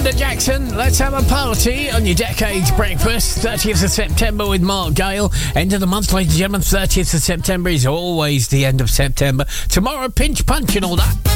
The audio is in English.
Wanda Jackson, let's have a party on your Decades Breakfast. 30th of September with Mark Gale. End of the month, ladies and gentlemen. 30th of September is always the end of September. Tomorrow, Pinch Punch and all that.